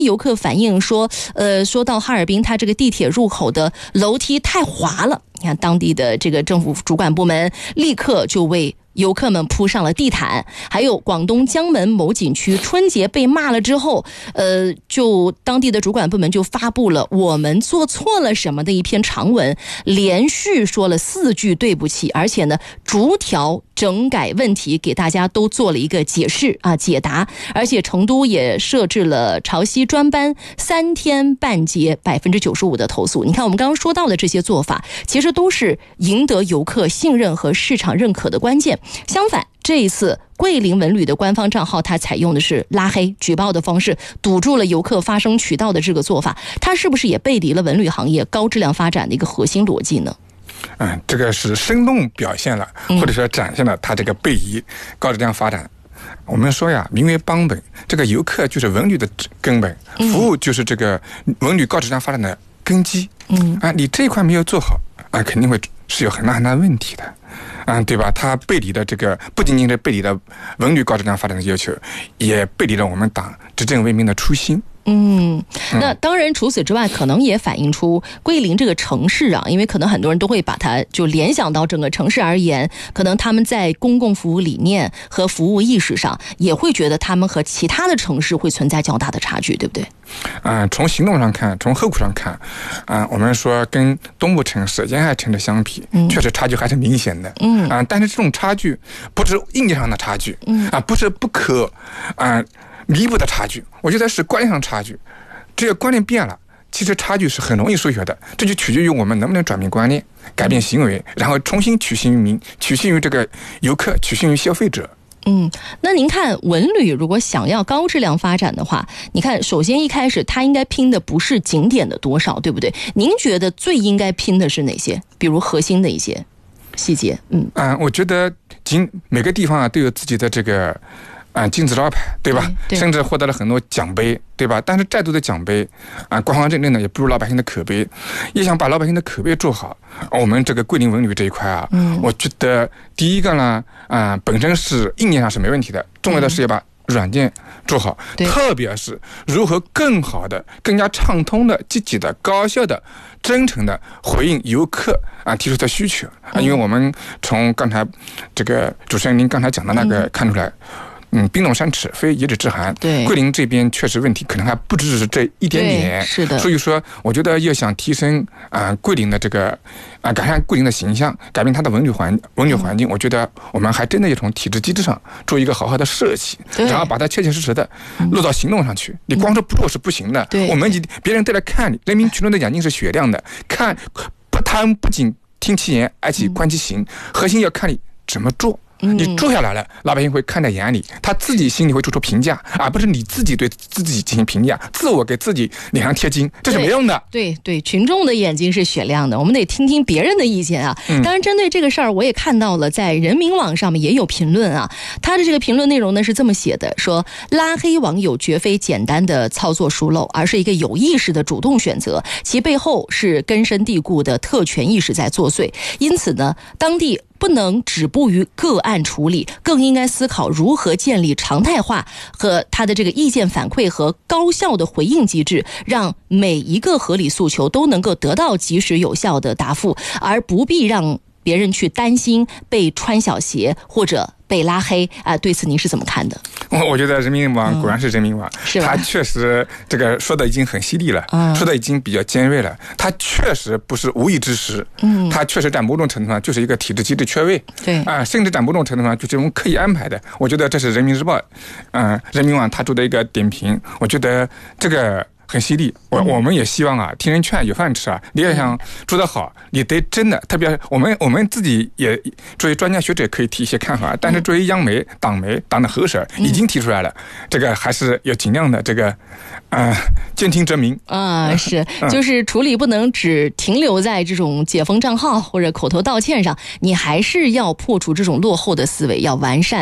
游客反映说，说到哈尔滨，它这个地铁入口的楼梯太滑了。你看，当地的这个政府主管部门立刻就为游客们铺上了地毯。还有广东江门某景区春节被骂了之后，就当地的主管部门就发布了我们做错了什么的一篇长文，连续说了4句对不起，而且呢逐条整改问题给大家都做了一个解释解答。而且成都也设置了潮汐专班，3天办结95%的投诉。你看我们刚刚说到的这些做法，其实都是赢得游客信任和市场认可的关键。相反，这一次桂林文旅的官方账号它采用的是拉黑举报的方式，堵住了游客发声渠道的这个做法，它是不是也背离了文旅行业高质量发展的一个核心逻辑呢？ 这个是生动表现了，或者说展现了它这个背离高质量发展。我们说呀，名为帮本，这个游客就是文旅的根本，服务就是这个文旅高质量发展的根基。你这一块没有做好肯定会是有很大很大问题的。对吧？它背离的这个不仅仅是背离了文旅高质量发展的要求，也背离了我们党执政为民的初心。 那当然除此之外，可能也反映出桂林这个城市因为可能很多人都会把它就联想到整个城市而言，可能他们在公共服务理念和服务意识上也会觉得他们和其他的城市会存在较大的差距，对不对？ 从行动上看，从后果上看，我们说跟东部城市、沿海城市相比，确实差距还是明显的。但是这种差距不是硬件上的差距，不是不可弥补的差距，我觉得是观念上差距。这个观念变了，其实差距是很容易数学的，这就取决于我们能不能转变观念，改变行为，然后重新取信于民，取信于这个游客，取信于消费者。 那您看文旅如果想要高质量发展的话，你看首先一开始它应该拼的不是景点的多少，对不对？您觉得最应该拼的是哪些？比如核心的一些细节。 我觉得每个地方都有自己的这个金字招牌，对吧？甚至获得了很多奖杯，对吧？但是再多的奖杯官方认证呢，也不如老百姓的口碑。也想把老百姓的口碑做好，我们这个桂林文旅这一块我觉得第一个呢本身是硬件上是没问题的，重要的是要把软件做好，特别是如何更好的、更加畅通的、积极的、高效的、真诚的回应游客提出的需求因为我们从刚才这个主持人您刚才讲的那个看出来。冰冻三尺非一日之寒。 对， 桂林这边确实问题可能还不只是这一点点。 是的。 所以说，我觉得要想提升桂林的这个改善桂林的形象，改变它的文旅环境，我觉得我们还真的要从体制机制上做一个好好的设计，然后把它切切实实的落到行动上去。你光说不做是不行的。我们别人都来看你，人民群众的眼睛是雪亮的，看他们不仅听其言，而且观其行，核心要看你怎么做。你做下来了，老百姓会看在眼里，他自己心里会做出评价，而不是你自己对自己进行评价，自我给自己脸上贴金，这是没用的。 对，群众的眼睛是雪亮的，我们得听听别人的意见当然，针对这个事儿，我也看到了，在人民网上面也有评论他的这个评论内容呢是这么写的，说拉黑网友绝非简单的操作疏漏，而是一个有意识的主动选择，其背后是根深蒂固的特权意识在作祟。因此呢，当地不能止步于个案处理，更应该思考如何建立常态化和他的这个意见反馈和高效的回应机制，让每一个合理诉求都能够得到及时有效的答复，而不必让别人去担心被穿小鞋或者被拉黑对此您是怎么看的？ 我觉得人民网果然是人民网，他确实这个说的已经很犀利了，说的已经比较尖锐了，他确实不是无意之失，他确实在某种程度上就是一个体制机制缺位，甚至在某种程度上就这种刻意安排的。我觉得这是人民日报人民网他做的一个点评，我觉得这个很犀利。我们也希望听人劝有饭吃你要想做得好，你得真的，特别我们自己也作为专家学者可以提一些看法，但是作为央媒、党的喉舌已经提出来了，这个还是要尽量的这个兼听则明是，就是处理不能只停留在这种解封账号或者口头道歉上，你还是要破除这种落后的思维，要完善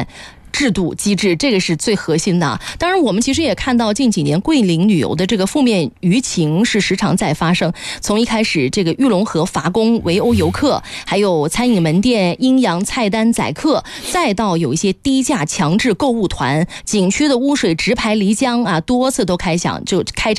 制度机制，这个是最核心的。当然我们其实也看到近几年桂林旅游的这个负面舆情是时常在发生，从一开始这个玉龙河伐工围殴游客，还有餐饮门店阴阳菜单宰客，再到有一些低价强制购物团，景区的污水直排漓江啊，多次都开